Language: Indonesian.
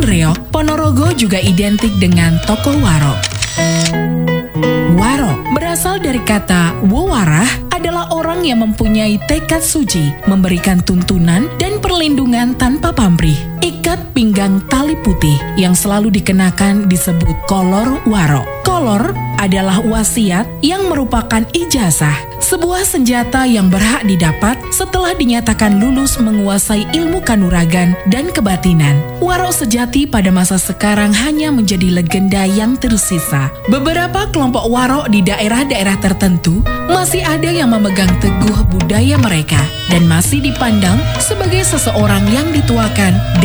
reog, Ponorogo juga identik dengan tokoh waro. Waro berasal dari kata wowarah, adalah orang yang mempunyai tekad suci, memberikan tuntunan dan perlindungan tanpa pamrih. Ikat pinggang tali putih yang selalu dikenakan disebut kolor waro. Kolor adalah wasiat yang merupakan ijazah, sebuah senjata yang berhak didapat setelah dinyatakan lulus menguasai ilmu kanuragan dan kebatinan. Waro sejati pada masa sekarang hanya menjadi legenda yang tersisa. Beberapa kelompok waro di daerah-daerah tertentu masih ada yang memegang teguh budaya mereka dan masih dipandang sebagai seseorang yang dituakan